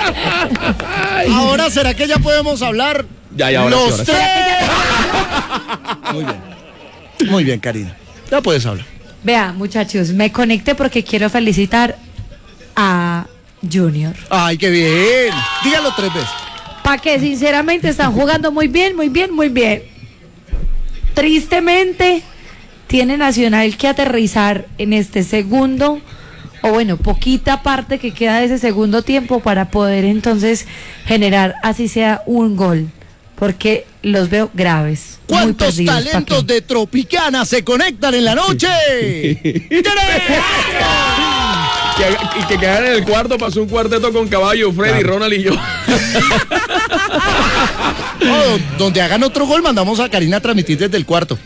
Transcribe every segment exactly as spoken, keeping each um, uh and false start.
Ahora, ¿será que ya podemos hablar? Ya, ya, ahora Los sí, ahora sí. tres. Muy bien. Muy bien, Karina. Ya puedes hablar. Vea, muchachos, me conecté porque quiero felicitar a Junior. Ay, qué bien. Dígalo tres veces. Pa' que sinceramente están jugando muy bien, muy bien, muy bien. Tristemente, tiene Nacional que aterrizar en este segundo, o bueno, poquita parte que queda de ese segundo tiempo para poder entonces generar así sea un gol. Porque los veo graves. ¿Cuántos muy perdidos, talentos de Tropicana se conectan en la noche? Que, y que quedaran en el cuarto, pasó un cuarteto con Caballo, Freddy, claro. Ronald y yo. Oh, donde hagan otro gol, mandamos a Karina a transmitir desde el cuarto.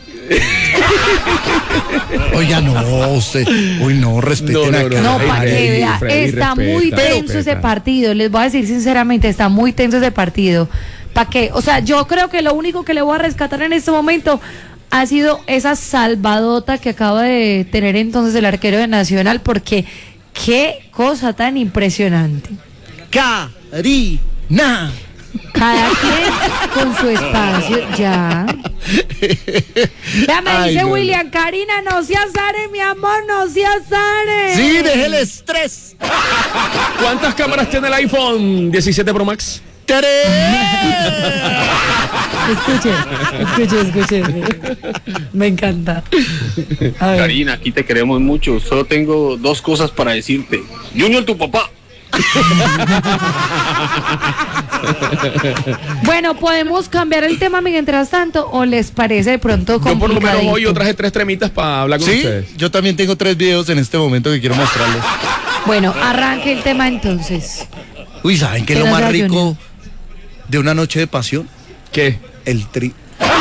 Oiga, no, usted. Uy, no, respeten no, acá. No, no, no para que vea, está respeta, muy tenso respeta. Ese partido. Les voy a decir sinceramente, está muy tenso ese partido. ¿Para qué? O sea, yo creo que lo único que le voy a rescatar en este momento ha sido esa salvadota que acaba de tener entonces el arquero de Nacional, porque qué cosa tan impresionante. Karina. Cada quien con su espacio, ya. Ya me Ay, dice no. William, Karina, no seas Are, mi amor, no seas Are. Sí, deje el estrés. ¿Cuántas cámaras tiene el iPhone diecisiete Pro Max? ¡Tres! Escuchen, escuchen, escuchen. Me encanta. Karina, aquí te queremos mucho. Solo tengo dos cosas para decirte. Junior, tu papá. Bueno, podemos cambiar el tema mientras tanto, o les parece de pronto complicadito. Yo por lo menos hoy yo traje tres tremitas para hablar con ¿Sí? ustedes. Yo también tengo tres videos en este momento que quiero mostrarles. Bueno, arranque el tema entonces. Uy, ¿saben qué es lo más rico Junior? De una noche de pasión? ¿Qué? El tri.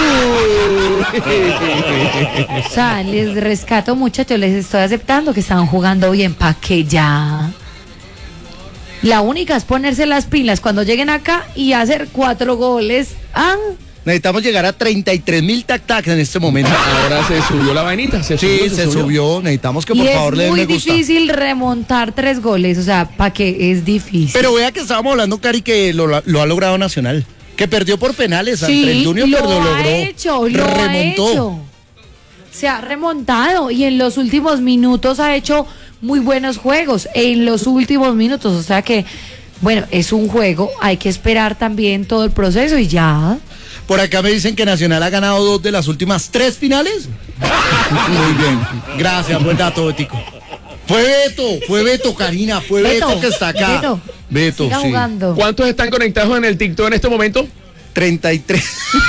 O sea, les rescato, muchachos, les estoy aceptando que están jugando bien, pa' que ya. La única es ponerse las pilas cuando lleguen acá y hacer cuatro goles. ¿Ah? Necesitamos llegar a treinta y tres mil tac-tac en este momento. Ahora se subió la vainita. Se sí, subió, se, se subió. subió. Necesitamos que por y favor le den me gusta. Es muy difícil remontar tres goles, o sea, ¿para qué? Es difícil. Pero vea que estábamos hablando, Cari, que lo, lo ha logrado Nacional. Que perdió por penales. Sí, ante el Junior, lo pero ha logró. hecho, lo remontó. ha hecho. Se ha remontado y en los últimos minutos ha hecho muy buenos juegos. En los últimos minutos, o sea que, bueno, es un juego, hay que esperar también todo el proceso y ya. Por acá me dicen que Nacional ha ganado dos de las últimas tres finales. Muy bien. Gracias, buen dato, Betico. Fue Beto, fue Beto, Karina, fue Beto, Beto que está acá. Beto, Beto siga sí. jugando. ¿Cuántos están conectados en el TikTok en este momento? treinta y tres.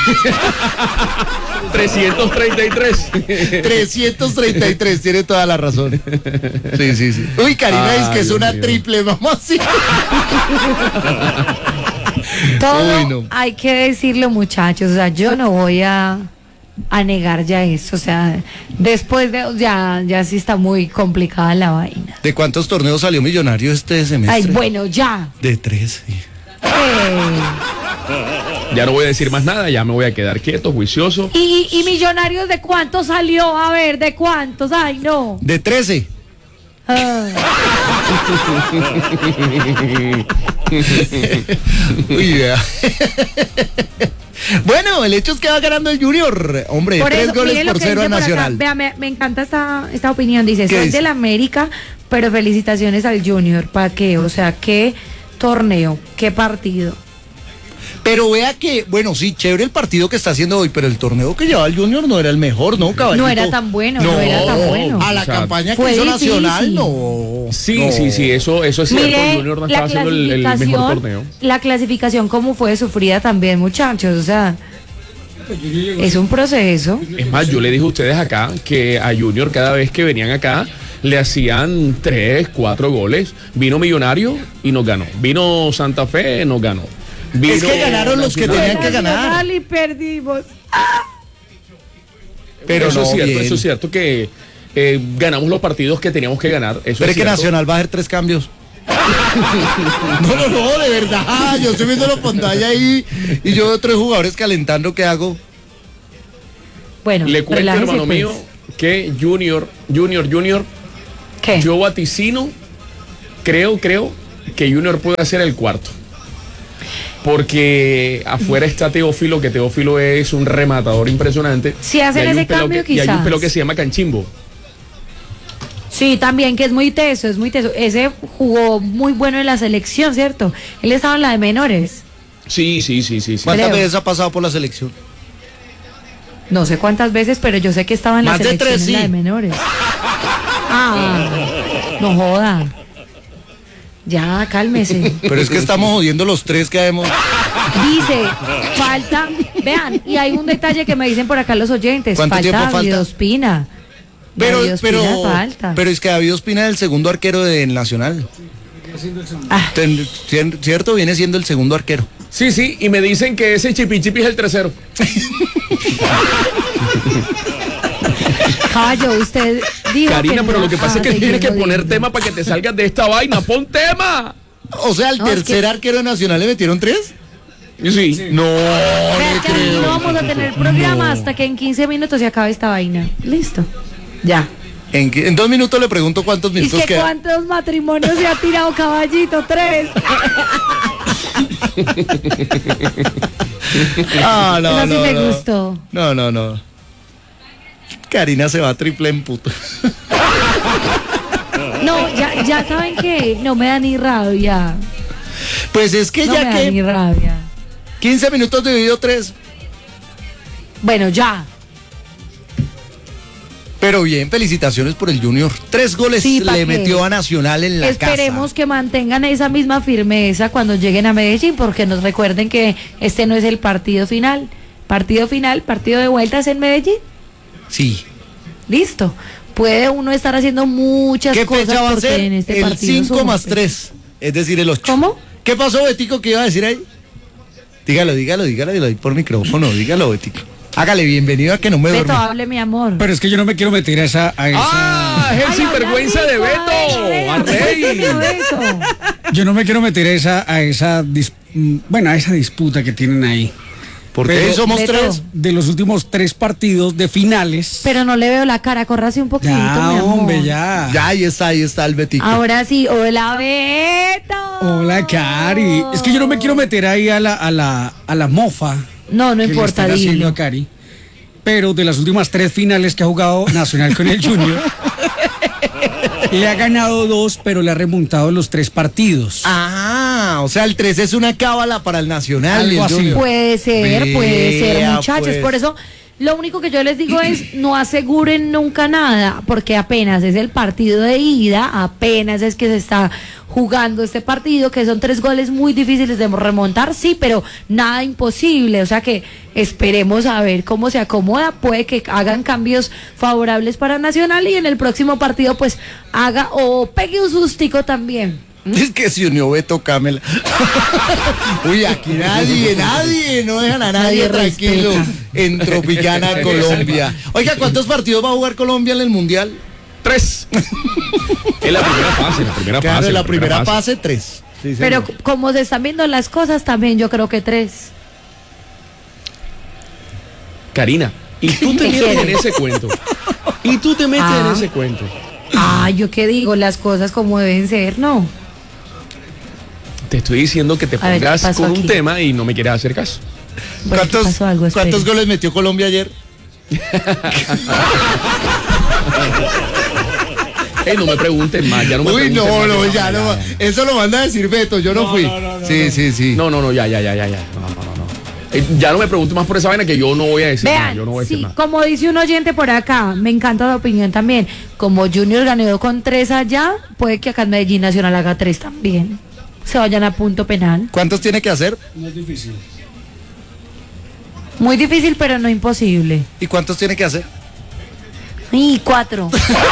trescientos treinta y tres. trescientos treinta y tres, tiene toda la razón. Sí, sí, sí. Uy, Karina, es que es una mío. triple, vamos así. Todo Uy, no. Hay que decirlo, muchachos, o sea, yo no voy a, a negar ya eso, o sea, después de, ya, ya sí está muy complicada la vaina. ¿De cuántos torneos salió Millonario este semestre? Ay, bueno, ya. De tres, sí. Hey. Ya no voy a decir más nada, ya me voy a quedar quieto, juicioso. ¿Y, y Millonarios de cuántos salió? A ver, ¿de cuántos? Ay, no. De trece. Ah. Uy, vea. Bueno, el hecho es que va ganando el Junior, hombre, por tres eso, goles por cero a Nacional. Vea, me, me encanta esta, esta opinión, dice, soy del América, pero felicitaciones al Junior, ¿para qué? O sea, qué torneo, qué partido. Pero vea que, bueno, sí, chévere el partido que está haciendo hoy, pero el torneo que llevaba el Junior no era el mejor, ¿no, caballito? No era tan bueno, no, no era tan bueno. A la o sea, campaña que hizo difícil. Nacional, no. Sí, no. sí, sí, eso, eso es cierto. Mire, el Junior no estaba haciendo el, el mejor torneo. La clasificación como fue sufrida también, muchachos, o sea, es un proceso. Es más, yo le dije a ustedes acá que a Junior cada vez que venían acá le hacían tres, cuatro goles. Vino Millonario y nos ganó. Vino Santa Fe, nos ganó. Vino es que ganaron los que tenían que ganar. Y perdimos. ¡Ah! Pero eso no, es cierto, bien. eso es cierto que eh, ganamos los partidos que teníamos que ganar. Eso Pero es que cierto. Nacional va a hacer tres cambios. No, no, no, de verdad. Yo estoy viendo la pantalla ahí y yo veo tres jugadores calentando. ¿Qué hago? Bueno, le cuento, hermano pues. mío, que Junior, Junior, Junior, ¿qué? Yo vaticino, creo, creo que Junior puede hacer el cuarto. porque afuera está Teófilo, que Teófilo es un rematador impresionante. Si hacen ese cambio, que, quizás. Y hay un pelo que se llama Canchimbo. Sí, también, que es muy teso, es muy teso. Ese jugó muy bueno en la selección, ¿cierto? Él estaba en la de menores. Sí, sí, sí, sí. sí. ¿Cuántas Creo. veces ha pasado por la selección? No sé cuántas veces, pero yo sé que estaba en la Más de selección tres, en la sí. de menores. Ah, no joda. Ya, cálmese. Pero es que estamos jodiendo los tres que hemos... Dice, falta, vean, y hay un detalle que me dicen por acá los oyentes. ¿Cuánto Falta tiempo David falta? Ospina. Pero, David Ospina pero, falta. pero es que David Ospina es el segundo arquero del Nacional. Ah. Ten- cien- ¿Cierto? Viene siendo el segundo arquero. Sí, sí, y me dicen que ese Chipi Chipi es el tercero. Caballo, usted dijo Karina, que pero no- lo que pasa ah, es que seguir tienes que poner jodiendo. tema para que te salgas de esta vaina. ¡Pon tema! O sea, al No, es tercer que- arquero de Nacional le metieron tres. Sí. No, Vea no que aquí creo. no vamos a tener programa No. hasta que en quince minutos se acabe esta vaina. Listo. Ya. En, que- en dos minutos le pregunto cuántos ¿Y minutos que quedan. cuántos matrimonios se ha tirado Caballito? Tres. Ah, no, Eso sí no, me no. gustó. No, no, no. Karina se va a triple en puto. No, ya, ya saben que no me da ni rabia. Pues es que No ya me da ni que rabia. quince minutos dividido tres. Bueno, ya. Pero bien, felicitaciones por el Junior. Tres goles Sí, ¿pa' le qué? metió a Nacional en la Esperemos casa. que mantengan esa misma firmeza cuando lleguen a Medellín, porque nos recuerden que este no es el partido final. Partido final, partido de vueltas en Medellín. Sí. Listo. Puede uno estar haciendo muchas ¿Qué cosas fecha va a porque ser? en este El partido cinco somos, más pues. tres. Es decir, el ocho. ¿Cómo? ¿Qué pasó, Betico? ¿Qué iba a decir ahí? Dígalo, dígalo, dígalo, dígalo ahí por micrófono. Dígalo, Betico. Hágale, bienvenido a Que No Me Beto, Duerme. hable, mi amor. Pero es que yo no me quiero meter a esa... A esa ¡Ah! Es el Ay, sinvergüenza habla de rico, Beto. ay, ¡Arrey! vea, eso. yo no me quiero meter a esa... A esa dis- mm, bueno, a esa disputa que tienen ahí. Porque Pero- somos Beto. tres. De los últimos tres partidos de finales... Pero no le veo la cara, córrase un poquito, Ya, mi amor. hombre, ya. Ya, ahí está, ahí está el Betico. Ahora sí, hola, Beto. Hola, Cari. Es que yo no me quiero meter ahí a la, a la, a la mofa. No, no que le importa, están haciendo dilo. a Cari. Pero de las últimas tres finales que ha jugado Nacional con el Junior, le ha ganado dos, pero le ha remontado los tres partidos. Ah, o sea, el tres es una cábala para el Nacional. Algo y el así. Junior. Puede ser, puede ser, Vea, muchachos. pues. Por eso, lo único que yo les digo es no aseguren nunca nada, porque apenas es el partido de ida, apenas es que se está jugando este partido, que son tres goles muy difíciles de remontar, sí, pero nada imposible. O sea que esperemos a ver cómo se acomoda. Puede que hagan cambios favorables para Nacional y en el próximo partido pues haga o pegue un sustico también. Es que se unió Beto Camela. Uy, aquí nadie, nadie, no dejan a nadie, Nadie tranquilo respeta. en Tropicana, Colombia. Oiga, ¿cuántos partidos va a jugar Colombia en el Mundial? Tres. Es la primera fase, la primera Claro, fase. en la primera fase, tres. Sí, Pero señor. como se están viendo las cosas, también yo creo que tres. Karina, y tú te ¿Qué metes en quieres? ese cuento. Y tú te metes Ah. en ese cuento. Ah, yo qué digo, las cosas como deben ser, ¿no? Te estoy diciendo que te A ver, ¿qué pongas pasó con un aquí? tema y no me quieres hacer caso. Bueno, ¿Cuántos, pasó algo, ¿cuántos espere. goles metió Colombia ayer? Ey, no me preguntes más, ya no me Uy, preguntes no, más, no, ya, ya ya, no. ya, ya. Eso lo manda a decir Beto, yo no, fui. sí, sí, sí. No, no, no, ya, ya, ya, ya, ya. No, no, no, no. Eh, ya no me preguntes más por esa vaina que yo no voy a decir nada. Vean, Yo no voy a decir sí, nada. como dice un oyente por acá, me encanta la opinión también. Como Junior ganó con tres allá, puede que acá en Medellín Nacional haga tres también. Se vayan a punto penal. ¿Cuántos tiene que hacer? No es difícil. Muy difícil, pero no imposible. ¿Y cuántos tiene que hacer? Y cuatro.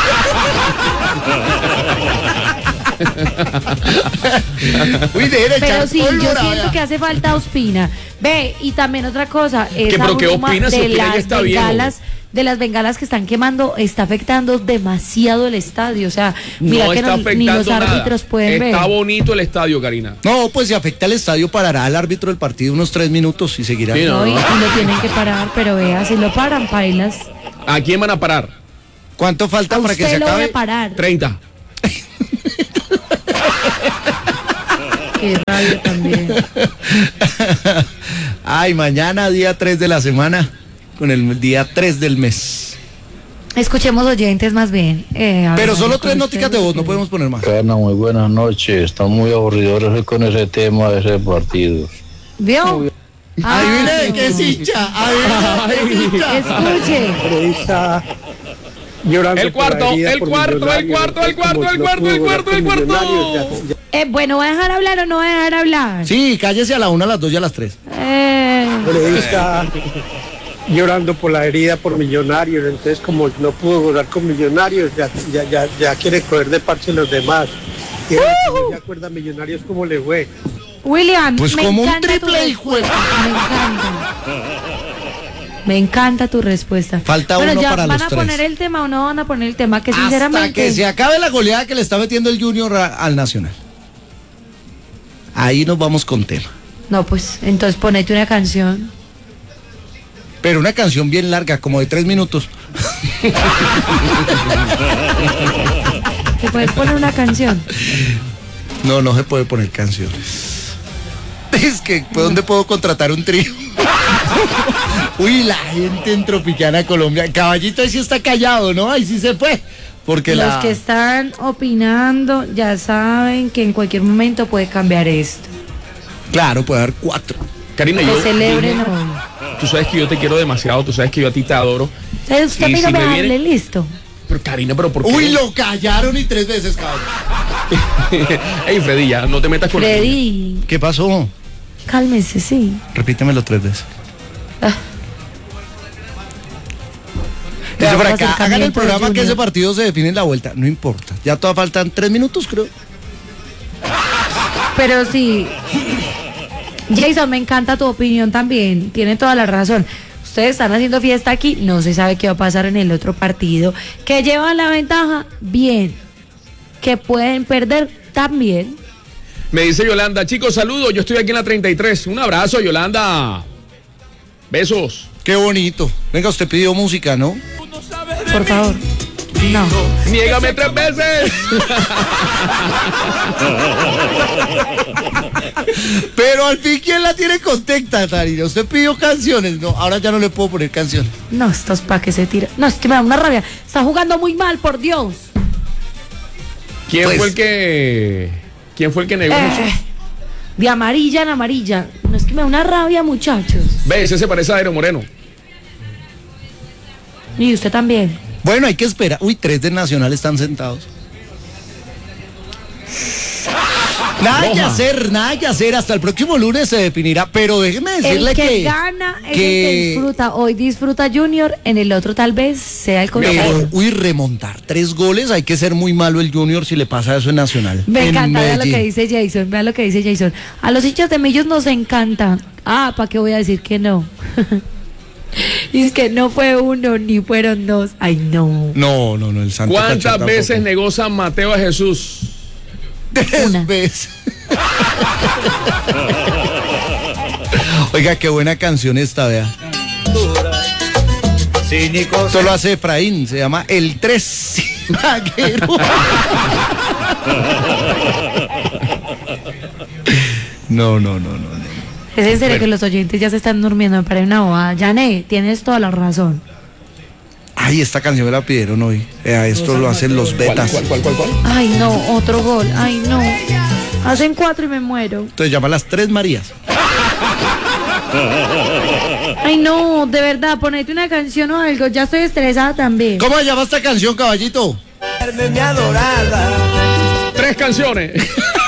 Uy, deje de Pero echar sí, yo pólvora, siento vea. que hace falta Ospina. Ve, y también otra cosa, esa pero qué bruma Ospina si de Ospina ya las está viejo? bengalas, de las bengalas que están quemando, está afectando demasiado el estadio. O sea, mira no que está no- ni los afectando nada. árbitros pueden Está ver. bonito el estadio, Karina. No, pues si afecta al estadio, parará el árbitro del partido unos tres minutos y seguirá. Sí, no. No, y, y lo tienen que parar, pero vea, si lo paran, pailas. ¿A quién van a parar? ¿Cuánto falta A para que se usted lo voy acabe? a parar. treinta. Qué rabia también. Ay, mañana día tres de la semana con el día tres del mes. Escuchemos oyentes más bien. Eh, Pero solo tres nóticas de voz, no podemos poner más. Carna, muy buenas noches. Están muy aburridores con ese tema de ese partido. ¿Vio? Ah, adivine que es hincha. Adivine que es hincha. Escuche. Periodista llorando El cuarto, el cuarto, el cuarto, el cuarto, el cuarto, el cuarto, el cuarto. Eh, bueno, ¿va a dejar hablar o no va a dejar hablar? Sí, cállese a la una, a las dos y a las tres. Eh. Periodista llorando por la herida por Millonarios, entonces como no pudo jugar con Millonarios, ya, ya, ya, ya quiere coger de parche a los demás. Y uh -huh. Ya acuerda Millonarios cómo le fue. William, pues me como encanta un triple tu hijo. Me encanta. Me encanta tu respuesta. Falta bueno, uno ya para los van a tres. poner el tema o no van a poner el tema, que sinceramente hasta que se acabe la goleada que le está metiendo el Junior al Nacional. Ahí nos vamos con tema. No, pues entonces ponete una canción. Pero una canción bien larga, como de tres minutos. ¿Te puedes poner una canción? No, no se puede poner canciones. Es que, ¿dónde puedo contratar un trío? Uy, la gente en Tropicana, Colombia. Caballito ahí sí está callado, ¿no? Ahí sí se fue. Porque los la... que están opinando ya saben que en cualquier momento puede cambiar esto. Claro, puede haber cuatro. Karina, que yo celebren dije, hoy. Tú sabes que yo te quiero demasiado, tú sabes que yo a ti te adoro. Usted Y me si me hable, viene- listo. Pero Karina, pero ¿por qué? Uy, lo callaron y tres veces, cabrón. Ey, Freddy, ya, no te metas con Freddy, ¿Qué pasó? cálmese, sí. Repítemelo tres veces. Ah. Dice por Vamos, acá, hagan el acercamiento programa de que ese Junior. partido se define en la vuelta. No importa. Ya todavía faltan tres minutos, creo. Pero sí, Jason, me encanta tu opinión también. Tiene toda la razón. Ustedes están haciendo fiesta aquí, no se sabe qué va a pasar en el otro partido. Que llevan la ventaja, bien. Que pueden perder, también. Me dice Yolanda, chicos, saludos, yo estoy aquí en la treinta y tres. Un abrazo, Yolanda. Besos. Qué bonito. Venga, usted pidió música, ¿no? Por favor. No. Niégame tres veces. Pero al fin, ¿quién la tiene contenta, Tarina? Usted pidió canciones. No, ahora ya no le puedo poner canciones. No, estos pa' que se tira. No, es que me da una rabia. Está jugando muy mal, por Dios. ¿Quién Pues- fue el que... ¿Quién fue el que negó Eh, eso? de amarilla en amarilla. No, es que me da una rabia, muchachos. Ve, ese se parece a Aero Moreno. Y usted también. Bueno, hay que esperar. Uy, tres de Nacional están sentados. Nada Roja. que hacer, nada que hacer. Hasta el próximo lunes se definirá. Pero déjeme decirle El que, que... gana es que- el que disfruta. Hoy disfruta Junior, en el otro tal vez sea el Pero, contrario. uy, remontar tres goles, hay que ser muy malo el Junior si le pasa eso en Nacional. Me en encanta, vea lo Medellín. que dice Jason, vea lo que dice Jason. A los hinchas de Millos nos encanta. Ah, ¿para qué voy a decir que no? Y es que no fue uno, ni fueron dos. Ay, no. No, no, no, el Santo ¿Cuántas Cachar veces tampoco. negó San Mateo a Jesús? Tres Una. veces. Oiga, qué buena canción esta, vea. Esto lo hace Efraín, se llama El Tres Vaquero. No, no, no, no, no. Es en serio que los oyentes ya se están durmiendo, me parece una bobada. Yané, tienes toda la razón. Ay, esta canción me la pidieron hoy. Eh, esto lo hacen los betas. ¿Cuál, cuál, cuál, cuál? Ay, no, otro gol. Ay, no. Hacen cuatro y me muero. Entonces llama las Tres Marías. Ay, no, de verdad, ponete una canción o algo. Ya estoy estresada también. ¿Cómo se llama esta canción, caballito? Tres canciones.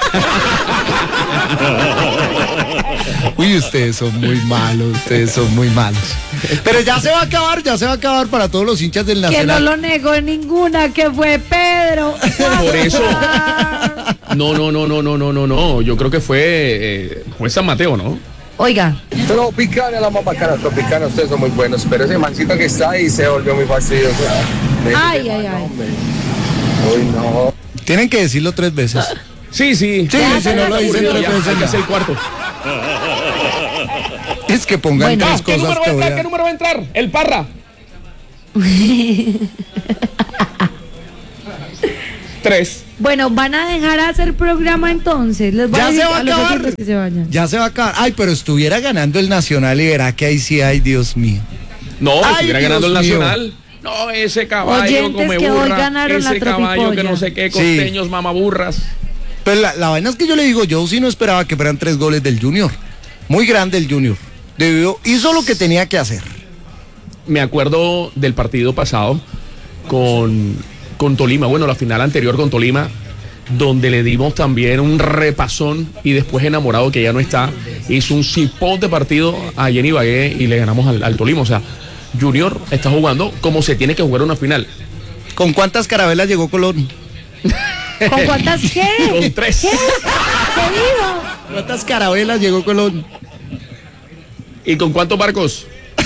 Uy, ustedes son muy malos, ustedes son muy malos. Pero ya se va a acabar, ya se va a acabar para todos los hinchas del Que no Nacional. lo negó ninguna, que fue Pedro. Por eso. No, no, no, no, no, no, no, no. Yo creo que fue, eh, fue San Mateo, ¿no? Oiga, Tropicana, la mamá cara, Tropicana, ustedes son muy buenos, pero ese mancito que está ahí se volvió muy fastidioso. ay, ay, ay. Uy, no. Tienen que decirlo tres veces. Sí, sí. Sí, Ya, si ya, no ya, lo ya, dicen Ya, tres ya, veces. hay que no. hacer el cuarto. Es que pongan Bueno. tres No, ¿qué cosas número va que a voy entrar? a... ¿Qué número va a entrar? El Parra. Tres. Bueno, ¿van a dejar hacer programa entonces? Les voy Ya a decir se va a a los acabar. oyentes que se vayan. Ya se va a acabar. Ay, pero estuviera ganando el Nacional y verá que ahí sí, ay, Dios mío. No, Ay, estuviera Dios ganando el mío. Nacional. No, ese caballo Oyentes come que hoy burra, ganaron la ese caballo que tropipolla. no sé qué, Sí. costeños, mamaburras. Pero la, la vaina es que yo le digo, yo sí no esperaba que fueran tres goles del Junior. Muy grande el Junior. Debió, hizo lo que tenía que hacer. Me acuerdo del partido pasado con, con Tolima, bueno, la final anterior con Tolima, donde le dimos también un repasón y después Enamorado, que ya no está, hizo un cipón de partido a Jenny Bagué y le ganamos al, al Tolima. O sea, Junior está jugando como se tiene que jugar una final. ¿Con cuántas carabelas llegó Colón? ¿Con cuántas qué? Con tres. ¿Qué? ¿Qué dijo? ¿Cuántas carabelas llegó Colón? ¿Y con cuántos barcos?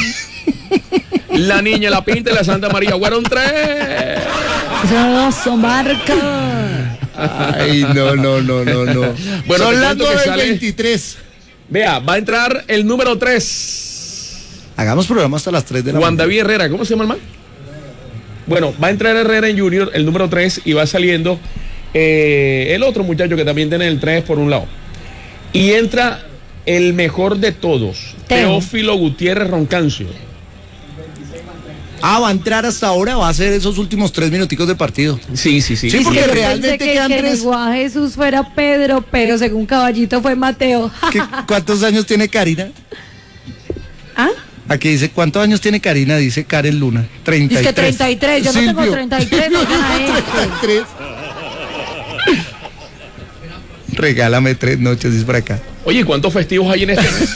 La Niña, la Pinta y la Santa María. Fueron tres. Son son barcos. Ay, no, no, no, no, no. Bueno, son te las cuento que nueve sale- veintitrés. Vea, va a entrar el número tres. Hagamos programa hasta las tres de la Juan mañana. David Herrera, ¿cómo se llama el man? Bueno, va a entrar Herrera en Junior, el número tres, y va saliendo eh, el otro muchacho que también tiene el tres por un lado. Y entra el mejor de todos, Teo. Teófilo Gutiérrez Roncancio. Ah, va a entrar hasta ahora, va a hacer esos últimos tres minuticos de partido. Sí, sí, sí. Sí, Es porque que yo realmente pensé que, quedan que en tres. Iguá Jesús fuera Pedro, pero según Caballito fue Mateo. ¿Qué- ¿Cuántos años tiene Karina? ¿Ah? Aquí dice, ¿cuántos años tiene Karina? Dice Karen Luna. treinta y tres. Dice que treinta y tres, yo no tengo treinta y tres, oigan a este. treinta y tres. Regálame tres noches, dice por acá. Oye, ¿cuántos festivos hay en este mes?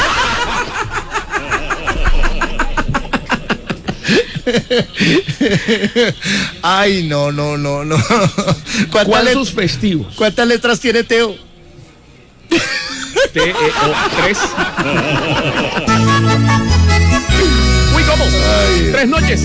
Ay, no, no, no, no. ¿Cuántas, ¿Cuántos let- festivos? ¿Cuántas letras tiene Teo? T E O tres. Uy, ¿cómo? Tres noches.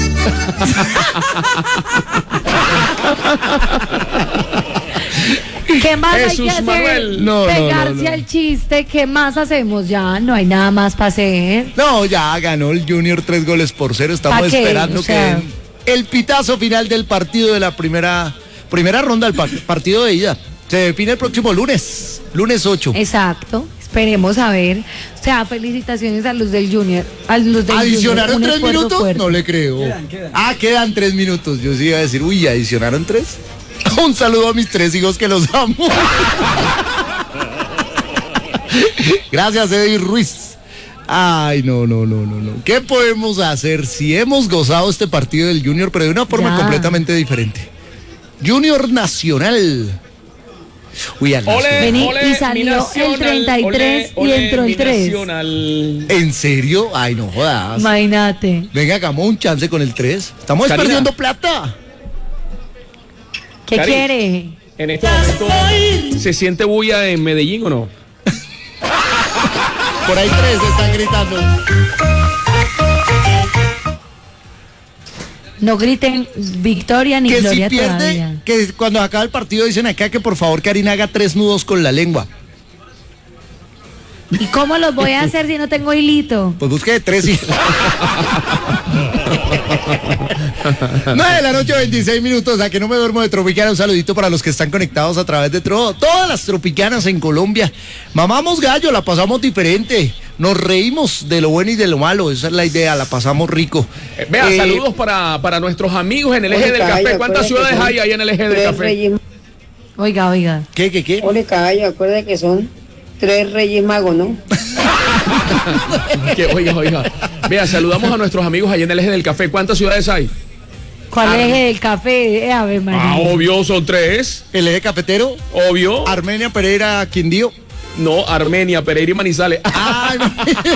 ¿Qué más hay Jesús que hacer? Manuel. No, no, Pegarse no, no. al chiste. ¿Qué más hacemos? Ya no hay nada más para hacer. No, ya ganó el Junior tres goles por cero. Estamos ¿Pa qué? esperando O sea- que den el pitazo final del partido de la primera, primera ronda del par- partido de ida. Se define el próximo lunes, lunes ocho. Exacto. Esperemos a ver. O sea, felicitaciones a los del Junior. A los del ¿Adicionaron Junior. Un tres esfuerzo minutos? fuerte. No le creo. Quedan, quedan. Ah, quedan tres minutos. Yo sí iba a decir, uy, ¿adicionaron tres? Un saludo a mis tres hijos que los amo. Gracias, Eddie Ruiz. Ay, no, no, no, no, no. ¿Qué podemos hacer si hemos gozado este partido del Junior, pero de una forma Ya. completamente diferente? Junior Nacional. Uy, al Ole, Nacional. Vení, ole, y salió mi el nacional, treinta y tres ole, y ole, entró el mi tres. nacional. ¿En serio? Ay, no jodas. Imagínate. Venga, hagamos un chance con el tres. Estamos Karina. perdiendo plata. ¿Qué Cari. quiere? En este momento, ¿se siente bulla en Medellín o no? Por ahí tres están gritando. No griten victoria ni Que si gloria pierde, todavía. que cuando acaba el partido dicen acá que por favor Karina haga tres nudos con la lengua. ¿Y cómo los voy a hacer si no tengo hilito? Pues busque de tres y... nueve de la noche, veintiséis minutos, a que no me duermo de Tropicana. Un saludito para los que están conectados a través de Tro- todas las Tropicanas en Colombia. Mamamos gallo, la pasamos diferente. Nos reímos de lo bueno y de lo malo. Esa es la idea, la pasamos rico. Eh, Vea, Eh, saludos para, para nuestros amigos en el eje Ole, del caballo, café. ¿Cuántas acuérdate ciudades que son hay ahí en el eje del tres café? Reyes, Oiga, oiga. ¿Qué, qué, qué? ole caballo, acuérdate que son tres reyes magos, ¿no? Que, oiga, oiga. Vea, saludamos a nuestros amigos allá en el eje del café. ¿Cuántas ciudades hay? ¿Cuál Ah. eje del café? Eh, a ver, María. Ah, obvio, son tres. El eje cafetero, Obvio. Armenia, Pereira, Quindío. No, Armenia, Pereira y Manizales. Ah, no.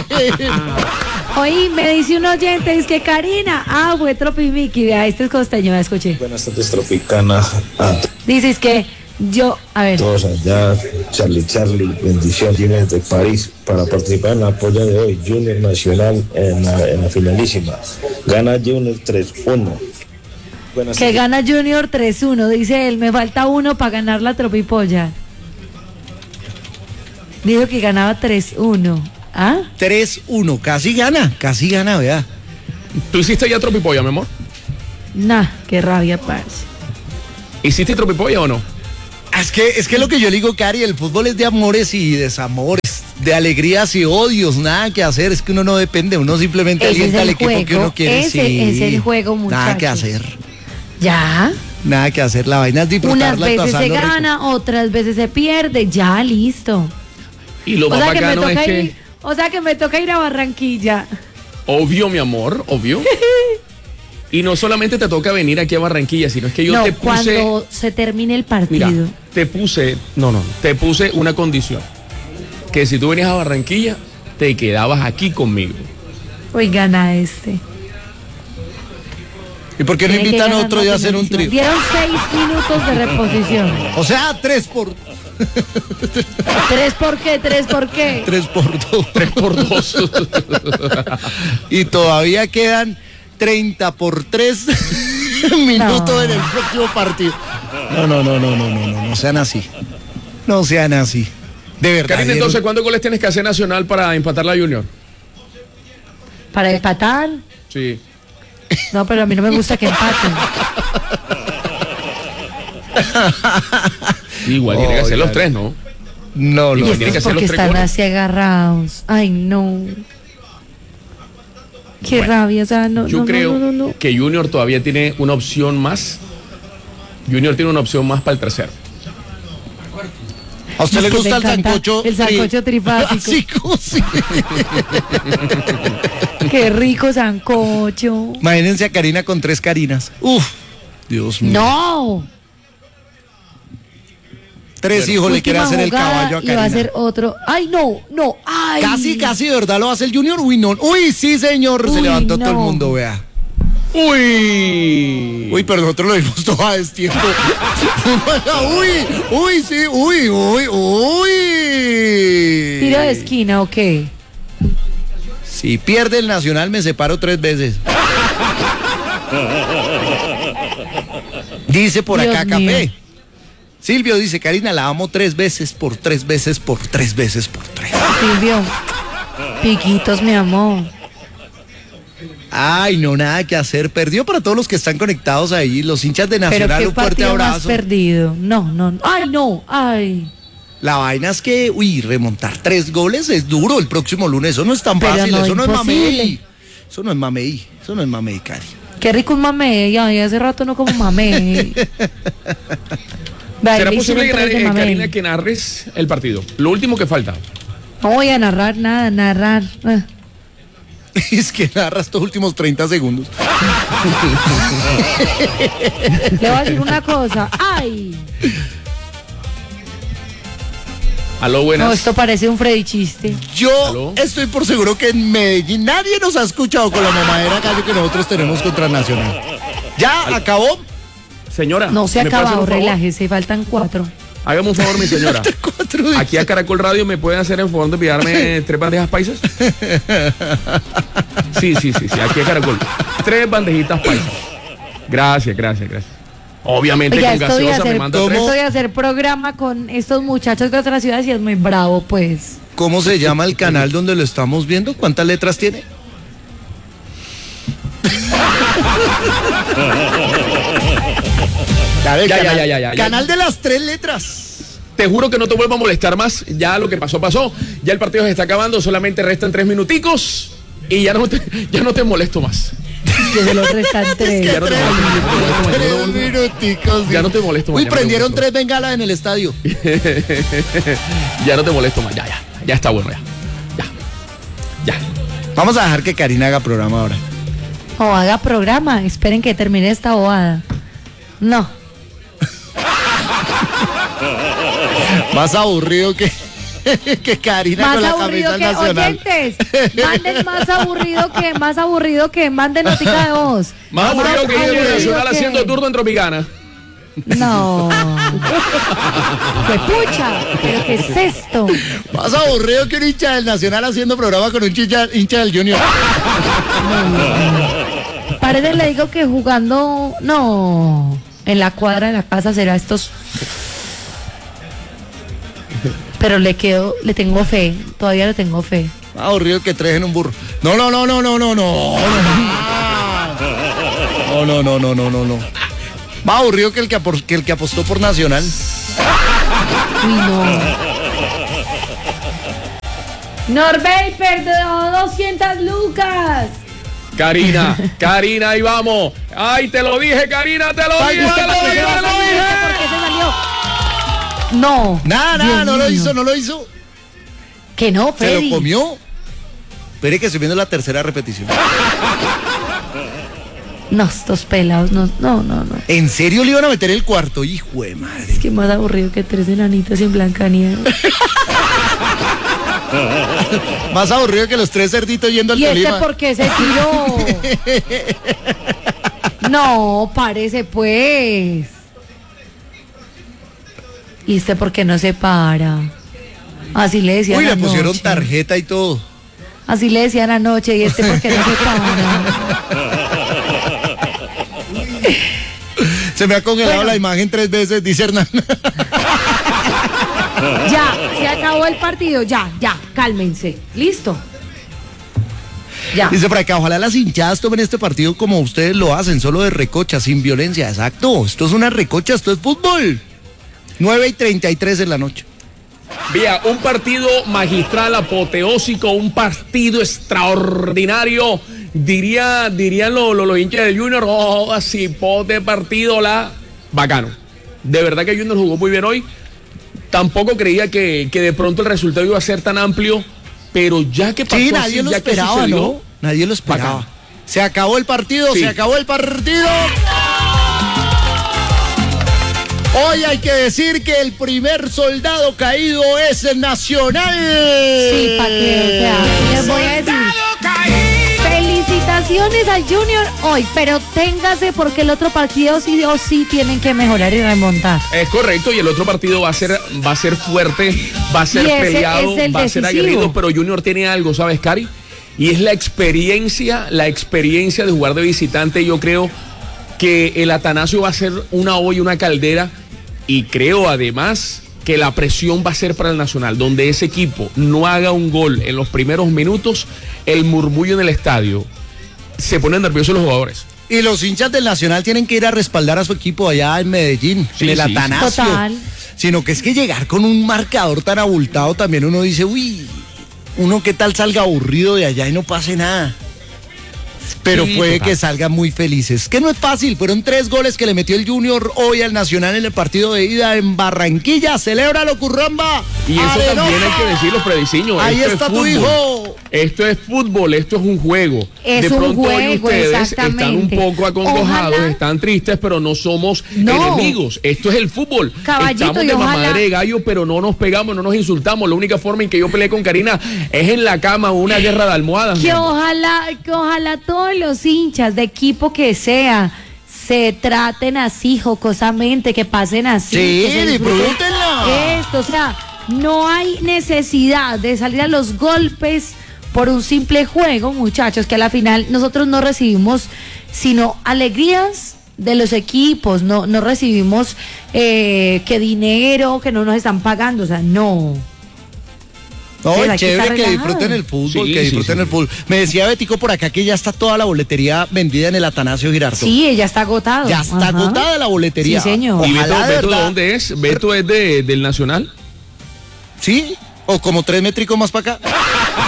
Oye, me dice un oyente, dice que Karina, ah, fue Tropimiki, vea, este es costeño, ya escuché. Buenas tardes, Tropicana, a Dices que yo, a ver, todos allá, Charlie Charlie, bendición, tienes de París para participar en la polla de hoy, Junior Nacional en la, en la finalísima. Gana Junior tres uno. Buenas que gana Junior tres uno, dice él, me falta uno para ganar la tropipolla. Dijo que ganaba tres uno. ¿Ah? tres uno, casi gana, casi gana, vea. ¿Tú hiciste ya tropipolla, mi amor? Nah, qué rabia, parce. ¿Hiciste tropipolla o no? Es que, es que lo que yo le digo, Cari, el fútbol es de amores y desamores, de alegrías y odios, nada que hacer, es que uno no depende, uno simplemente Ese alienta es al el equipo juego, que uno quiere. ese sí. es el juego, Nada que muchachos. hacer, Ya. nada que hacer, la vaina es disfrutarla. Unas veces se pasarlo rico. gana, otras veces se pierde, ya, listo. Y lo O más sea, que me bacano es toca que, ir, o sea que me toca ir a Barranquilla. obvio, mi amor, obvio. Y no solamente te toca venir aquí a Barranquilla, sino es que yo no, te puse... cuando se termine el partido. Mira, te puse, no, no, te puse una condición. Que si tú venías a Barranquilla, te quedabas aquí conmigo. Oigan a este. ¿Y por qué no Tiene que invitan a ganar otro día a la hacer un trío? Dieron seis minutos de reposición. O sea, tres por... ¿Tres por qué? ¿Tres por qué? Tres por dos. Tres por dos. Y todavía quedan treinta por tres minutos No. en el próximo partido. No, no, no, no, no, no, no, no sean así. No sean así. De verdad. Karina, entonces, ¿cuántos goles tienes que hacer Nacional para empatar la Junior? ¿Para empatar? Sí. No, pero a mí no me gusta que empaten. Igual tiene que hacer los tres, ¿no? No, Y no, Igual tiene que estos hacer los porque tres están goles. así agarrados. Ay, no. Qué rabia, o sea, no, Yo no, creo no, no, no. que Junior todavía tiene una opción más. Junior tiene una opción más para el tercero. ¿A usted Es le que gusta me el encanta sancocho? el sancocho trifásico. Trifásico, sí. Qué rico sancocho. Imagínense a Karina con tres Karinas. Uf, Dios mío. No. Tres hijos le quiere Última hacer el jugada caballo a y va a Karina. hacer otro. Ay, no, no. Ay. Casi, casi, ¿de verdad lo hace el Junior? Uy, no. Uy, sí, señor. Se Uy, levantó todo el no. mundo, vea. Uy. Uy, pero nosotros lo vimos todo a destiempo. Uy, uy, sí, uy, uy, uy. Tiro de esquina, ok. Si pierde el Nacional, me separo tres veces. Dice por Dios acá mío. Café. Silvio dice, Karina, la amo tres veces por tres veces por tres veces por tres. Silvio. Piquitos, mi amor. Ay, no, nada que hacer. Perdió para todos los que están conectados ahí. Los hinchas de Pero Nacional, qué un fuerte partido más abrazo. perdido. No, no, no. Ay, no. Ay. La vaina es que, uy, remontar tres goles es duro el próximo lunes. Eso no es tan Pero fácil. no, eso no imposible. es mamey. Eso no es mamey. Eso no es mamey, Cari. Qué rico un mamey. Ay, hace rato no como mamey. Vale, ¿Será le posible, hicieron tres de eh, mamey. Karina, que narres el partido? Lo último que falta. No voy a narrar nada, narrar. Ah. Es que narra estos últimos treinta segundos. Le voy a decir una cosa. Ay. Aló, buenas. No, esto parece un Freddy chiste. Yo ¿Aló? estoy por seguro que en Medellín nadie nos ha escuchado con la mamadera calle que nosotros tenemos contra Nacional. ¿Ya acabó? Señora. No se ha ¿me puede hacer acabado, un favor? relájese, faltan cuatro. Hágame un favor, mi señora. Cuatro días. Aquí a Caracol Radio me pueden hacer el favor de enviarme tres bandejas paisas. Sí, sí, sí, sí, aquí a Caracol. Tres bandejitas paisas. Gracias, gracias, gracias. Obviamente Oiga, con esto de, gaseosa me hacer, manda ¿Cómo? tres. esto de hacer programa con estos muchachos de otras ciudades y es muy bravo, pues. ¿Cómo se llama el canal donde lo estamos viendo? ¿Cuántas letras tiene? Ya, ve, Ya, ya, canal, ya, ya, ya, ya. canal de las tres letras. Te juro que no te vuelvo a molestar más. Ya lo que pasó, pasó. Ya el partido se está acabando. Solamente restan tres minuticos. Y ya no te, ya no te molesto más. Que se los restan tres. Ya no te Tres, molesto. tres minuticos. Ya no te molesto más, Uy, ya no te prendieron molesto. tres bengalas en el estadio. Ya no te molesto más. Ya, ya. Ya está bueno, ya. Ya. Ya. Vamos a dejar que Karina haga programa ahora. O haga programa. Esperen que termine esta bobada. No. Más aburrido que, que Karina Más con la aburrido camisa que nacional. oyentes. Manden más aburrido que más aburrido que manden notica de voz. Más aburrido que aburrido el Nacional que- haciendo turno en Tropicana. No. ¡Qué pucha! ¿Pero qué es esto? Más aburrido que un hincha del Nacional haciendo programa con un hincha, hincha del Junior. Parece, le digo que jugando. No. En la cuadra de la casa será estos. Pero le quedo, le tengo fe. Todavía le tengo fe. Más aburrido que tres en un burro. No, no, no, no, no, no, no. No, no, no, no, no, no, no. Más aburrido que el que, apor, que el que apostó por Nacional. Uy, no. Norbey perdió doscientas lucas. Karina, Karina, ahí vamos. Ay, te lo dije, Karina, te lo dije, te lo dije, te lo dije. ¿Por qué se salió? No. Nada, nada, no lo hizo, no lo hizo. Que no, Freddy. Se lo comió. Espere que estoy viendo la tercera repetición. No, estos pelados, no, no, no, no. ¿En serio le iban a meter el cuarto? Hijo de madre. Es que más aburrido que tres enanitas en Blancanieves. Más aburrido que los tres cerditos yendo al ¿Y Tolima. este por qué se tiró? No, parece pues. ¿Y este por qué no se para? Así le decían Uy, le anoche. pusieron tarjeta y todo. Así le decían anoche, ¿y este por qué no se para? Se me ha congelado Bueno. la imagen tres veces, dice Hernán. Ya, se acabó el partido, ya, ya, cálmense. ¿Listo? Ya. Dice por acá, ojalá las hinchadas tomen este partido como ustedes lo hacen, solo de recocha, sin violencia. Exacto, esto es una recocha, esto es fútbol. nueve y treinta y tres en la noche. Vea, un partido magistral, apoteósico, un partido extraordinario. Diría, dirían los lo, lo hinchas del Junior, oh, así, pote partido, la bacano. De verdad que Junior jugó muy bien hoy. Tampoco creía que, que de pronto el resultado iba a ser tan amplio, pero ya que pasó Sí, nadie así, lo ya esperaba, que sucedió, ¿no? Nadie lo esperaba. bacano. Se acabó el partido, Sí. se acabó el partido. Hoy hay que decir que el primer soldado caído es el Nacional. Sí, ¿para qué? O sea, les voy a decir. Felicitaciones al Junior hoy, pero téngase porque el otro partido sí o sí tienen que mejorar y remontar. Es correcto, y el otro partido va a ser, va a ser fuerte, va a ser Y ese peleado, es el va a ser decisivo. aguerrido, pero Junior tiene algo, ¿sabes, Cari? Y es la experiencia, la experiencia de jugar de visitante. Yo creo que el Atanasio va a ser una olla, una caldera, y creo además que la presión va a ser para el Nacional, donde ese equipo no haga un gol en los primeros minutos, el murmullo en el estadio, se ponen nerviosos los jugadores. Y los hinchas del Nacional tienen que ir a respaldar a su equipo allá en Medellín, Sí, en el sí, Atanasio. Total. Sino que es que llegar con un marcador tan abultado también uno dice, uy, uno qué tal salga aburrido de allá y no pase nada. Pero Sí, puede total. que salgan muy felices. Que no es fácil, fueron tres goles que le metió el Junior hoy al Nacional en el partido de ida en Barranquilla. ¡Celébralo, Curramba! Y eso ¡Arenosa! también hay que decirlo, Frediciño. Ahí esto está es tu fútbol. hijo. Esto es fútbol, esto es un juego. Es de un pronto hoy juego, ustedes están un exactamente. poco acongojados, Ojalá- están tristes, pero no somos No. enemigos. Esto es el fútbol. Caballito, Estamos y de ojalá- mamadera de gallo, pero no nos pegamos, no nos insultamos. La única forma en que yo peleé con Karina es en la cama, una guerra de almohadas. Que mi amor. ojalá, que ojalá todos los hinchas de equipo que sea se traten así jocosamente, que pasen así. Sí, que se disfruten disfrútenlo. Esto, o sea, no hay necesidad de salir a los golpes por un simple juego, muchachos, que a la final nosotros no recibimos sino alegrías de los equipos, no, no recibimos eh, que dinero, que no nos están pagando, o sea, no. No, Sí, es hay que chévere estar que relajado. disfruten el fútbol, Sí, que sí, disfruten sí. el fútbol. Me decía Betico por acá que ya está toda la boletería vendida en el Atanasio Girardot. Sí, ella está agotado. Ya está Ajá. agotada la boletería. Sí, señor. ¿Y Beto, Ojalá, de Beto de verdad. dónde es? ¿Beto es de, del Nacional? Sí, o como tres métricos más para acá.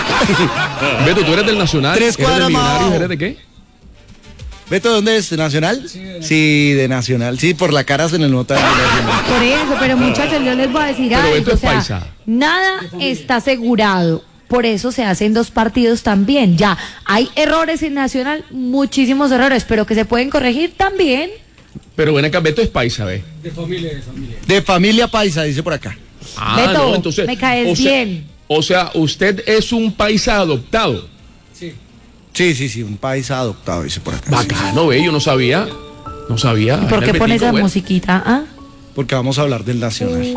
Beto, tú eres del Nacional. Tres ¿Eres cuadras del más Millonarios? abajo. ¿Eres de qué? ¿Beto de dónde es? ¿De Nacional? Sí, de Nacional. Sí, por la cara se le nota. de Nacional. Por eso, pero muchachos, yo les voy a decir Pero algo, Beto o es sea, paisa. nada está asegurado. Por eso se hacen dos partidos también. Ya, hay errores en Nacional, muchísimos errores, pero que se pueden corregir también. Pero bueno, acá Beto es paisa, ¿ves? De familia, de familia. De familia paisa, dice por acá. Ah, Beto, no, entonces, me caes o sea- bien. O sea, usted es un paisa adoptado. Sí. Sí, sí, sí, un paisa adoptado, dice por acá. Sí, Bacano, ve, yo no sabía. No sabía. ¿Por qué Era pones Betico, esa bueno. musiquita? ¿Ah? porque vamos a hablar del Nacional.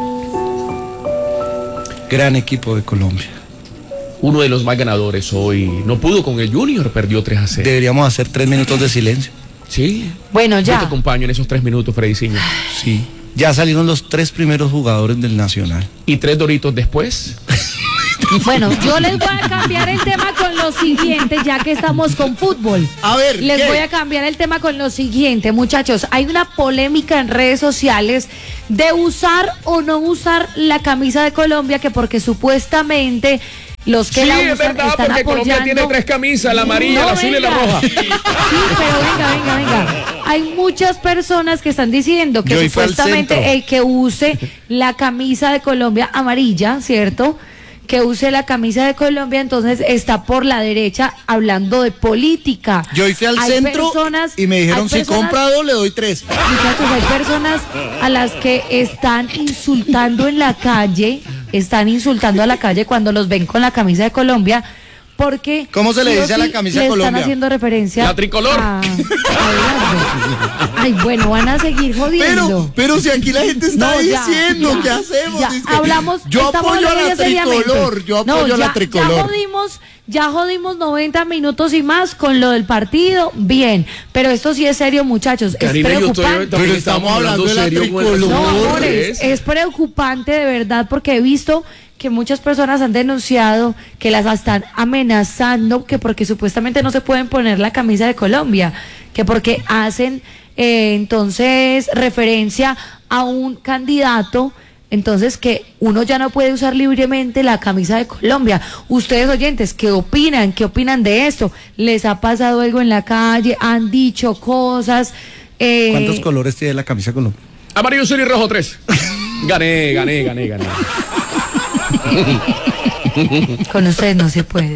Gran equipo de Colombia. Uno de los más ganadores hoy. No pudo con el Junior, perdió tres a cero. Deberíamos hacer tres minutos de silencio. Sí. Bueno, Yo te ya. acompaño en esos tres minutos, Frediciño. Sí. Ya salieron los tres primeros jugadores del Nacional. Y tres doritos después. Bueno, yo les voy a cambiar el tema con lo siguiente, ya que estamos con fútbol. A ver, Les ¿qué? voy a cambiar el tema con lo siguiente, muchachos. Hay una polémica en redes sociales de usar o no usar la camisa de Colombia, que porque supuestamente los que sí, la usan es verdad, están porque Colombia apoyando... tiene tres camisas, la amarilla, No, la azul y la venga. roja. Sí, pero venga, venga, venga. Hay muchas personas que están diciendo que Yo fui al supuestamente centro. el que use la camisa de Colombia amarilla, ¿cierto? Que use la camisa de Colombia, entonces está por la derecha hablando de política. Yo fui al Hay centro personas- y me dijeron, hay si personas- compra dos, le doy tres. Muchachos, hay personas a las que están insultando en la calle, están insultando a la calle cuando los ven con la camisa de Colombia, porque... ¿Cómo se le sí o dice a la sí camisa le Colombia? Están haciendo referencia... La tricolor. a- a Eduardo. Ay, bueno, van a seguir jodiendo. Pero, pero si aquí la gente está No, ya, diciendo, ya, ¿qué hacemos? ya, Dice que hablamos, yo estamos apoyo a hablando la ya seriamente. tricolor, yo No, apoyo a ya- la tricolor. Ya jodimos, ya jodimos noventa minutos y más con lo del partido, bien, pero esto sí es serio, muchachos, Karina, es yo estoy preocupante. también Pero estamos estamos hablando hablando de la serio con el tricolor. No, asunto. amores, Es- es preocupante de verdad porque he visto que muchas personas han denunciado que las están amenazando, que porque supuestamente no se pueden poner la camisa de Colombia, que porque hacen eh, entonces referencia a un candidato, entonces que uno ya no puede usar libremente la camisa de Colombia. Ustedes oyentes, ¿qué opinan? ¿Qué opinan de esto? ¿Les ha pasado algo en la calle? ¿Han dicho cosas? Eh, ¿Cuántos colores tiene la camisa Colombia? Amarillo, azul y rojo, tres. Gané, gané, gané, gané. Con ustedes no se puede.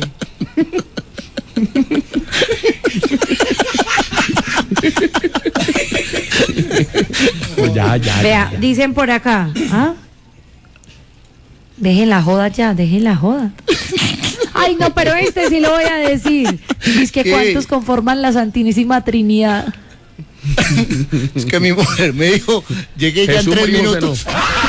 Pues ya, ya. Vea, ya. dicen por acá, ¿ah? Dejen la joda ya, dejen la joda. Ay, no, pero este sí lo voy a decir. Es que ¿Qué? cuántos conforman la Santísima Trinidad. Es que mi mujer me dijo, llegué ya en Jesús tres murió, minutos.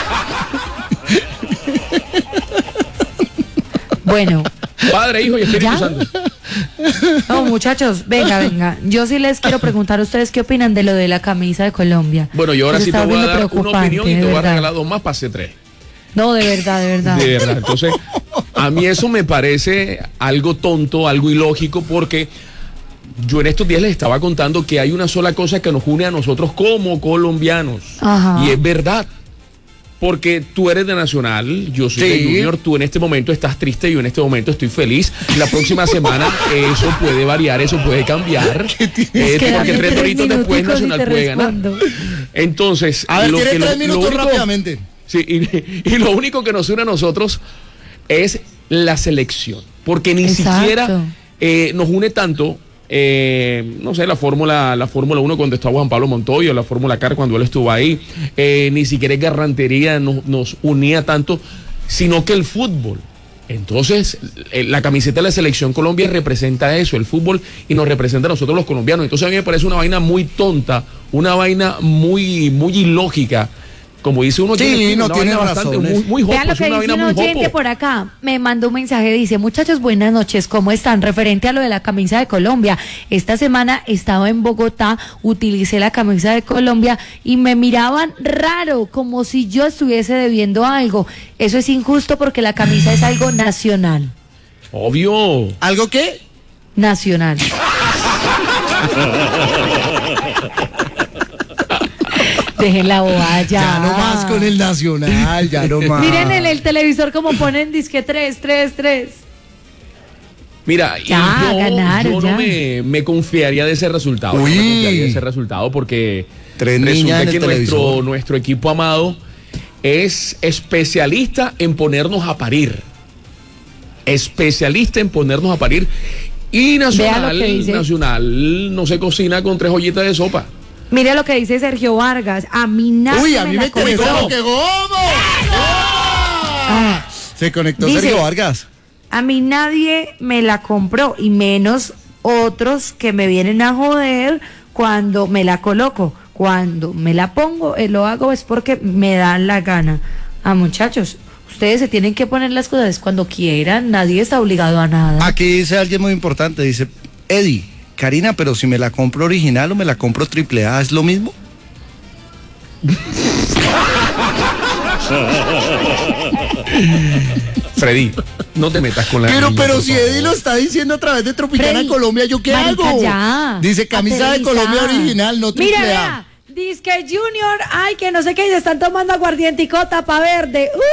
Bueno, Padre, Hijo y Espíritu ¿Ya? Santo. no, muchachos, venga, venga. Yo sí les quiero preguntar a ustedes qué opinan de lo de la camisa de Colombia. Bueno, yo ahora Se sí te está voy a volviendo dar una preocupante, opinión y de te voy a verdad. regalar dos más, pase tres. No, de verdad, de verdad. De verdad. Entonces, a mí eso me parece algo tonto, algo ilógico, porque yo en estos días les estaba contando que hay una sola cosa que nos une a nosotros como colombianos. Ajá. Y es verdad. Porque tú eres de Nacional, yo soy de Sí. Junior, tú en este momento estás triste, yo en este momento estoy feliz. La próxima semana eso puede variar, eso puede cambiar. Eh, Quédame porque tres tres doritos después minuticos y Nacional te puede ganar. respondo. Entonces, A ver, lo tiene que lo- tres lo minutos único- rápidamente. Sí, y, y lo único que nos une a nosotros es la selección, porque ni Exacto. siquiera eh, nos une tanto, eh, no sé, la Fórmula la Fórmula uno cuando estaba Juan Pablo Montoya, la Fórmula Car cuando él estuvo ahí, eh, ni siquiera Garrantería nos, nos unía tanto, sino que el fútbol. Entonces, eh, la camiseta de la Selección Colombia representa eso, el fútbol, y nos representa a nosotros los colombianos. Entonces a mí me parece una vaina muy tonta, una vaina muy, muy ilógica. Como dice uno, Sí, tiene no una tiene vaina bastante, razones. muy, muy jopo, Vean lo es que una dice vaina un muy oyente jopo. por acá. Me mandó un mensaje, dice, muchachos, buenas noches, ¿cómo están? Referente a lo de la camisa de Colombia. Esta semana estaba en Bogotá, utilicé la camisa de Colombia y me miraban raro, como si yo estuviese debiendo algo. Eso es injusto porque la camisa es algo nacional. Obvio. ¿Algo qué? Nacional. Dejen la bobada ya. Ya no más con el Nacional, ya no más. Miren en el televisor como ponen disque tres, tres, tres. Mira, y Ya, yo, ganaron, yo ya. no me, me confiaría de ese resultado. Uy. No me confiaría de ese resultado porque Tres niñas resulta en el que nuestro, televisor. nuestro equipo amado es especialista en ponernos a parir. Especialista en ponernos a parir. Y Vea Nacional, lo que dice. Nacional no se cocina con tres ollitas de sopa. Mire lo que dice Sergio Vargas. A mí nadie Uy, a mí la me compró. interesó que ¿cómo? Ah, Se conectó Dice- Sergio Vargas. a mí nadie me la compró y menos otros que me vienen a joder cuando me la coloco. Cuando me la pongo, eh, lo hago es porque me dan la gana. Ah, muchachos, ustedes se tienen que poner las cosas cuando quieran. Nadie está obligado a nada. Aquí dice alguien muy importante, dice, Eddie, Karina, pero si me la compro original o me la compro triple A, ¿es lo mismo? Freddy, no te metas con la Pero, niña, pero por si favor. Eddie lo está diciendo a través de Tropicana Freddy, Colombia, ¿yo qué marica, hago? ya. Dice camisa de Aterriza. Colombia original, no triple Mira, A. vea, dice que Junior, ay, que no sé qué, y se están tomando aguardiente y tapa verde. ¡Uh!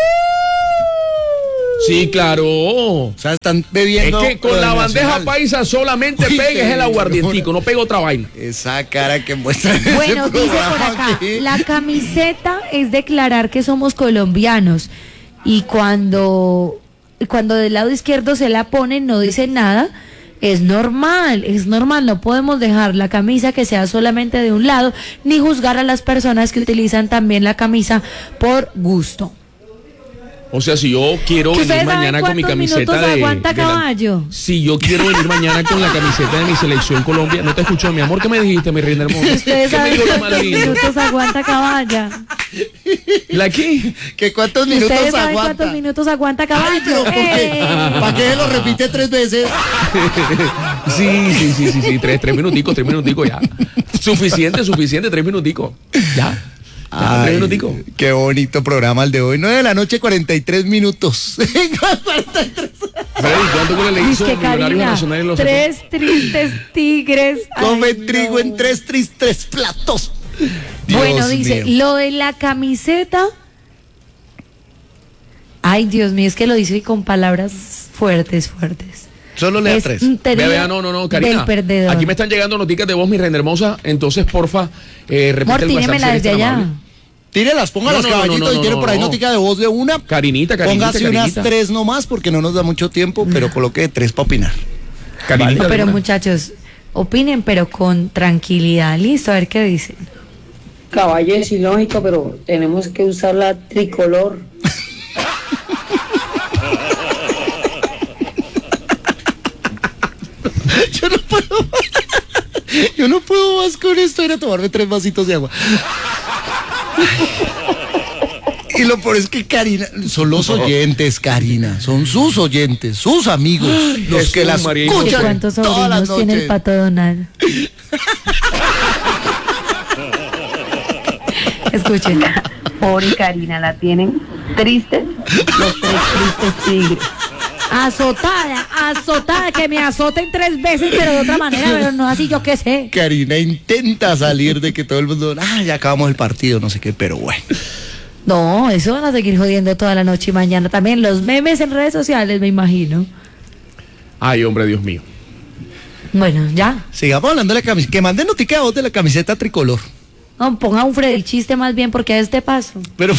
Sí, claro. O sea, están bebiendo. Es que con lo la del bandeja Nacional. paisa solamente Uy, pegues el sí, aguardientico, no pega otra vaina. Esa cara que muestra en Bueno, ese dice por programa acá, aquí. la camiseta es declarar que somos colombianos y cuando, cuando del lado izquierdo se la ponen no dice nada, es normal, es normal, no podemos dejar la camisa que sea solamente de un lado ni juzgar a las personas que utilizan también la camisa por gusto. O sea, si yo quiero ¿Que venir ustedes saben mañana con mi cuántos camiseta minutos de, aguanta de la- caballo? si yo quiero venir mañana con la camiseta de mi selección Colombia, no te escucho, mi amor, ¿qué me dijiste, mi reina hermosa? Ustedes ¿Qué me saben dijo la cuántos Malvina? minutos aguanta caballa. ¿La qué? ¿Que cuántos minutos Ustedes saben aguanta? cuántos minutos aguanta Ay, caballo. pero ¿por qué? ¡Eh! ¿Para qué lo repite tres veces? Sí, sí, sí, sí, sí, tres, tres minuticos, tres minuticos ya. Suficiente, suficiente, tres minuticos. Ya. Ya, tres Ay, minuticos. qué bonito programa el de hoy. nueve de la noche, cuarenta y tres minutos. Freddy, ¿cuánto goles le hizo Dice que Millonarios Karina, Nacional en los tres tristes tigres. Come Ay, trigo no. en tres tristes platos. Dios Bueno, dice, mío. lo de la camiseta. Ay, Dios mío, es que lo dice con palabras fuertes, fuertes. Solo lea Es tres. un Vea, teoría vea, no, no, no, Karina. del perdedor. Aquí me están llegando noticias de voz, mi reina hermosa. Entonces, porfa, eh, repite Amor, el WhatsApp. tíремela si eres desde tan allá. amable. Tírelas, póngalas, No, no, no, caballitos, no, no, y tiene no, por ahí no. notica de voz de una. Carinita, Carinita, Póngase unas Carinita. tres nomás porque no nos da mucho tiempo, pero coloque tres para opinar. Carinita, No, pero Luna. muchachos, opinen, pero con tranquilidad. Listo, a ver qué dicen. Caballo es ilógico, pero tenemos que usar la tricolor. Yo no puedo más. Yo no puedo más con esto. Ir a tomarme tres vasitos de agua. Y lo peor es que Karina, son los oyentes, Karina, son sus oyentes, sus amigos, los Jesús, que las María, ¿Y escuchan cuántos todas las sobrinos tiene el noches. pato Donald? Escuchen. Pobre Karina, la tienen triste, los tres tristes tigres. Azotada, azotada, que me azoten tres veces, pero de otra manera, pero no así, yo qué sé. Karina intenta salir de que todo el mundo, ah, ya acabamos el partido, no sé qué, pero bueno. No, eso van a seguir jodiendo toda la noche y mañana también. Los memes en redes sociales, me imagino. Ay, hombre, Dios mío. Bueno, ya. Sigamos hablando de la camiseta, que manden notica de voz de la camiseta tricolor. No, ponga un Freddy chiste más bien porque a este paso. Pero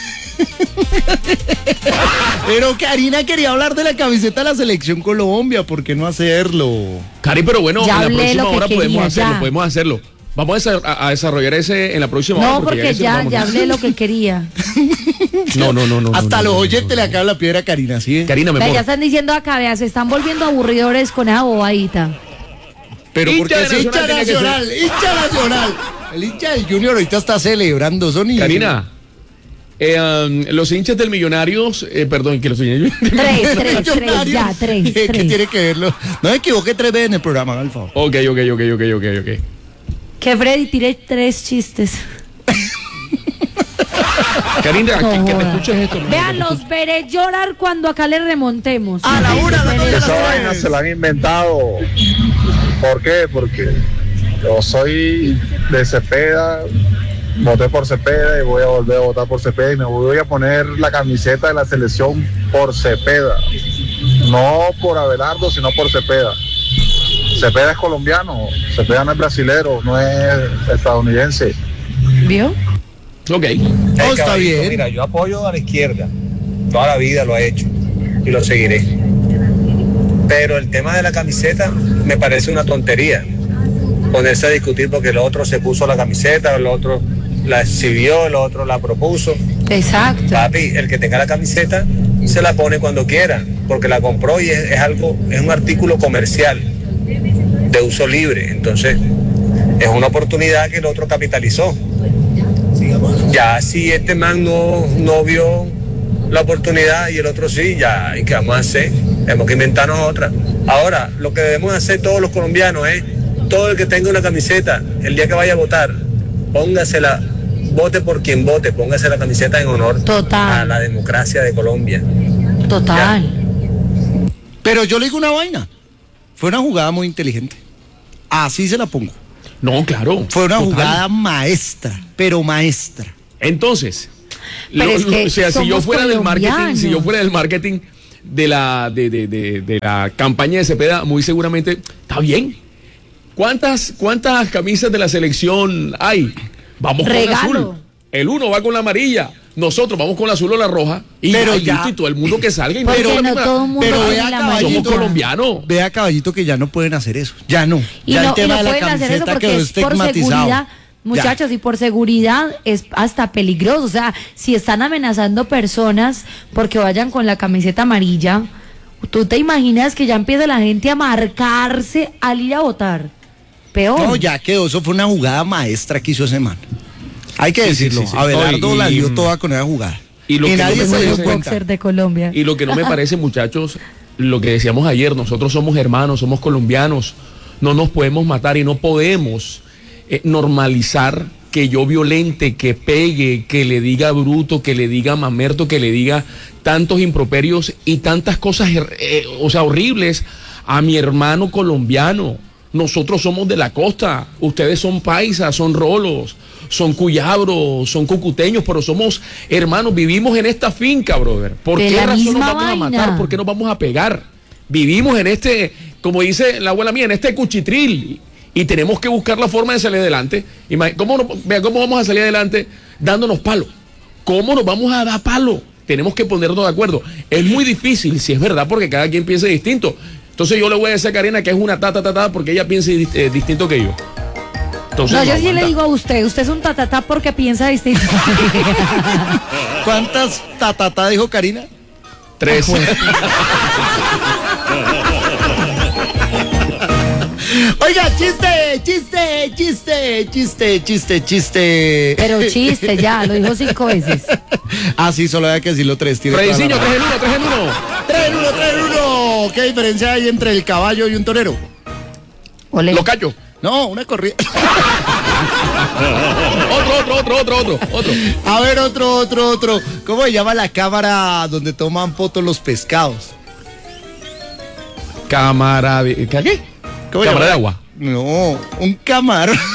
Pero Karina quería hablar de la camiseta de la selección Colombia, ¿por qué no hacerlo? Cari, pero bueno, Ya en la hablé próxima lo que hora podemos quería, hacerlo, ya. podemos hacerlo. Vamos a, desa- a- a desarrollar ese en la próxima hora. No, porque ese ya, vamos. ya hablé lo que quería. No, no, no, no. Hasta no, los no, oyentes no, le no. acaban la piedra a Karina, ¿sí? Karina, me Vea, ya amor. están diciendo acá, vea, se están volviendo aburridores con esa bobadita. Pero Hincha porque de es hincha Nacional tiene que nacional, hincha nacional. El hincha del Junior ahorita está celebrando, son y- Karina, eh, um, los hinchas del Millonarios, eh, perdón, que los hinchas Tres, tres, tres, Millonarios. ya, tres, ¿Qué, qué tres. tiene que verlo? No me equivoqué tres veces en el programa, haga el favor. Ok, ok, ok, ok, ok, ok. Que Freddy tire tres chistes. Karina, No que, que te joda. escuches esto. hermano, Vean, que te los veré llorar cuando acá le remontemos. A la una, a la dos, a las Esa vaina tres. se la han inventado. ¿Por qué? Porque yo soy de Cepeda, voté por Cepeda y voy a volver a votar por Cepeda y me voy a poner la camiseta de la selección por Cepeda. No por Abelardo, sino por Cepeda. Cepeda es colombiano, Cepeda no es brasilero, no es estadounidense. ¿Vio? Ok. No, está bien. Mira, yo apoyo a la izquierda, toda la vida lo he hecho y lo seguiré. Pero el tema de la camiseta me parece una tontería. Ponerse a discutir porque el otro se puso la camiseta, el otro la exhibió, el otro la propuso. Exacto. Papi, el que tenga la camiseta se la pone cuando quiera, porque la compró y es, es algo, es un artículo comercial de uso libre. Entonces, es una oportunidad que el otro capitalizó. Ya si este man no, no vio la oportunidad y el otro sí, ya, ¿y qué vamos a hacer? Tenemos que inventarnos otra. Ahora, lo que debemos hacer todos los colombianos es, todo el que tenga una camiseta, el día que vaya a votar, póngasela, vote por quien vote, póngase la camiseta en honor Total. a la democracia de Colombia. Total. Ya. Pero yo le digo una vaina. Fue una jugada muy inteligente. Así se la pongo. No, claro. Fue una total. jugada maestra, pero maestra. Entonces, Pero lo, es que lo, o sea, si yo fuera del marketing, colombianos. si yo fuera del marketing de la de, de, de, de la campaña de Cepeda, muy seguramente está bien. ¿Cuántas cuántas camisas de la selección hay? Vamos Regalo. con azul. El uno va con la amarilla. Nosotros vamos con la azul o la roja. Y, Pero ya, ya- listo, y todo el mundo que salga. Y Porque pero, no todo el mundo pero tiene vea, la caballito, somos amarilla. colombianos. Vea, caballito, que ya no pueden hacer eso. Ya no. Y ya no, el tema y no de la pueden hacer eso camiseta porque quedó es por estigmatizado. seguridad, muchachos, y por seguridad es hasta peligroso. O sea, si están amenazando personas porque vayan con la camiseta amarilla, ¿tú te imaginas que ya empieza la gente a marcarse al ir a votar? Peor. No, ya quedó. Eso fue una jugada maestra que hizo ese man. Hay que Sí, decirlo. sí, sí, sí. Abelardo No, y- la dio toda con esa jugada. Y lo y que no nadie me se dio parece- cuenta. Boxer de Colombia. Y lo que no me parece, muchachos, lo que decíamos ayer, nosotros somos hermanos, somos colombianos, no nos podemos matar y no podemos eh, normalizar que yo violente, que pegue, que le diga bruto, que le diga mamerto, que le diga tantos improperios y tantas cosas, eh, o sea, horribles a mi hermano colombiano. Nosotros somos de la costa, ustedes son paisas, son rolos, son cuyabros, son cucuteños, pero somos hermanos, vivimos en esta finca, brother. ¿Por De qué la razón nos misma vamos a vaina. matar? ¿Por qué nos vamos a pegar? Vivimos en este, como dice la abuela mía, en este cuchitril. Y tenemos que buscar la forma de salir adelante. Imag- ¿Cómo, no- vea, ¿Cómo vamos a salir adelante? Dándonos palo. ¿Cómo nos vamos a dar palo? Tenemos que ponernos de acuerdo. Es muy difícil, si es verdad, porque cada quien piensa distinto. Entonces yo le voy a decir a Karina que es una ta, ta, ta, ta, porque ella piensa di- eh, distinto que yo. Entonces, No, no yo sí le aguanta. digo a usted, usted es un tatatá porque piensa distinto. ¿Cuántas tatatá dijo Karina? Tres. Oiga, chiste, chiste, chiste, chiste, chiste, chiste. Pero chiste, ya, lo dijo cinco veces. Ah, sí, solo había que decirlo tres. tiene toda la Frediciño, razón. tres en uno, tres en uno. Tres en uno, tres en uno. ¿Qué diferencia hay entre el caballo y un torero? Ole. Lo callo. No, una corrida. Otro, otro, otro, otro, otro, otro. A ver, otro, otro, otro. ¿Cómo se llama la cámara donde toman fotos los pescados? Cámara de... ¿Qué? ¿Cómo se Cámara llama? de agua. No, un camarón.